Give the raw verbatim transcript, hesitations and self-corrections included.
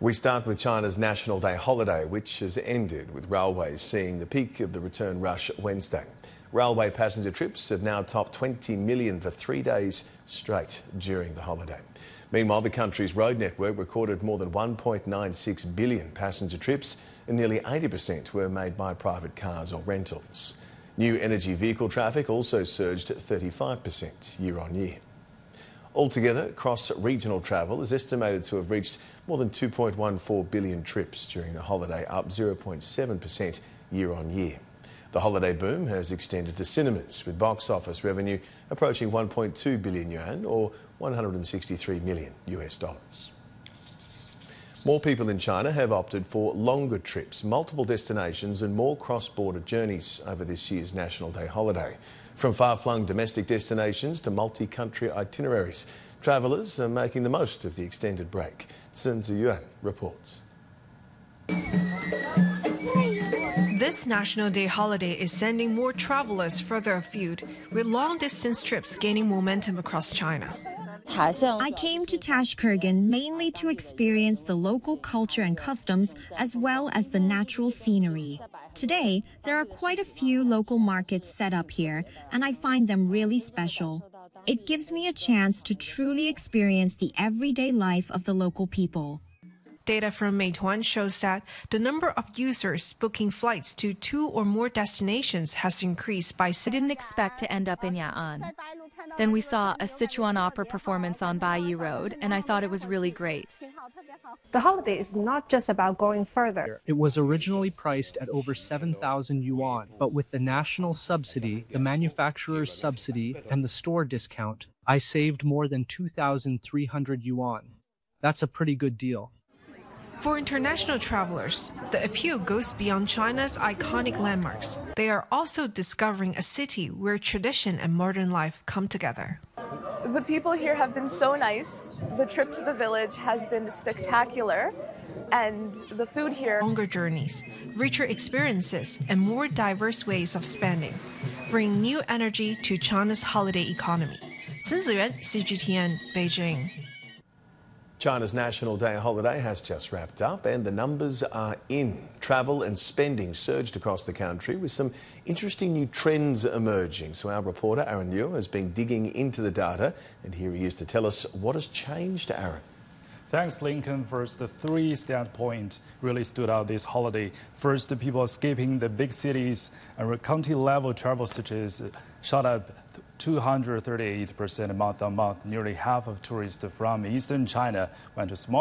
We start with China's National Day holiday, which has ended, with railways seeing the peak of the return rush Wednesday. Railway passenger trips have now topped twenty million for three days straight during the holiday. Meanwhile, the country's road network recorded more than one point nine six billion passenger trips, and nearly eighty percent were made by private cars or rentals. New energy vehicle traffic also surged thirty-five percent year on year. Altogether, cross-regional travel is estimated to have reached more than two point one four billion trips during the holiday, up zero point seven percent year on year. The holiday boom has extended to cinemas, with box office revenue approaching one point two billion yuan, or one hundred sixty-three million US dollars. More people in China have opted for longer trips, multiple destinations and more cross-border journeys over this year's National Day holiday. From far-flung domestic destinations to multi-country itineraries, travellers are making the most of the extended break. Sun Ziyuan reports. This National Day holiday is sending more travellers further afield, with long-distance trips gaining momentum across China. I came to Tashkurgan mainly to experience the local culture and customs, as well as the natural scenery. Today, there are quite a few local markets set up here, and I find them really special. It gives me a chance to truly experience the everyday life of the local people. Data from Meituan shows that the number of users booking flights to two or more destinations has increased by... I didn't expect to end up in Ya'an. Then we saw a Sichuan opera performance on Baiyi Road, and I thought it was really great. The holiday is not just about going further. It was originally priced at over seven thousand yuan, but with the national subsidy, the manufacturer's subsidy, and the store discount, I saved more than two thousand three hundred yuan. That's a pretty good deal. For international travelers, the appeal goes beyond China's iconic landmarks. They are also discovering a city where tradition and modern life come together. The people here have been so nice. The trip to the village has been spectacular, and the food here... Longer journeys, richer experiences, and more diverse ways of spending bring new energy to China's holiday economy. Sun Ziyuan, C G T N, Beijing. China's National Day holiday has just wrapped up and the numbers are in. Travel and spending surged across the country with some interesting new trends emerging. So our reporter Aaron Liu has been digging into the data, and here he is to tell us what has changed, Aaron. Thanks, Lincoln. First, the three standpoints really stood out this holiday. First, the people escaping the big cities and county-level travel searches shot up two hundred thirty-eight percent month on month. Nearly half of tourists from eastern China went to small